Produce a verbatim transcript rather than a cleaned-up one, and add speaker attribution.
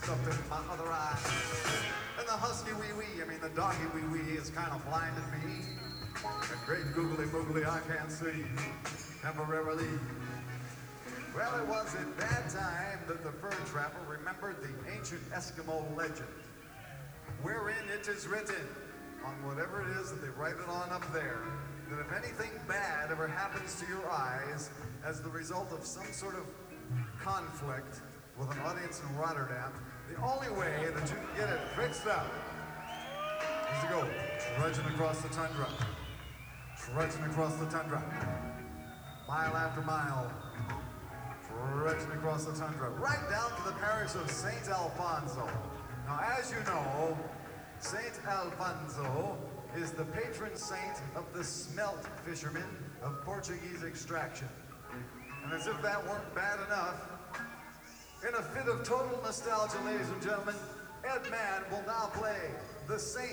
Speaker 1: up in my other eye. And the husky wee wee, I mean the doggy wee wee is kind of blinded me. And great googly boogly I can't see temporarily. Well, it was at that time that the fur trapper remembered the ancient Eskimo legend, wherein it is written, on whatever it is that they write it on up there, that if anything bad ever happens to your eyes as the result of some sort of conflict with an audience in Rotterdam, the only way that you can get it fixed up is to go trudging across the tundra, trudging across the tundra, mile after mile, trudging across the tundra, right down to the parish of Saint Alfonso. Now, as you know, Saint Alfonso is the patron saint of the smelt fishermen of Portuguese extraction. And as if that weren't bad enough, in a fit of total nostalgia, ladies and gentlemen, Ed Mann will now play the Saint